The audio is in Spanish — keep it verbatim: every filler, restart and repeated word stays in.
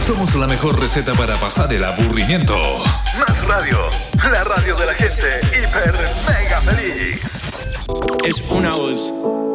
Somos la mejor receta para pasar el aburrimiento. Más radio, la radio de la gente hiper mega feliz. Es una voz.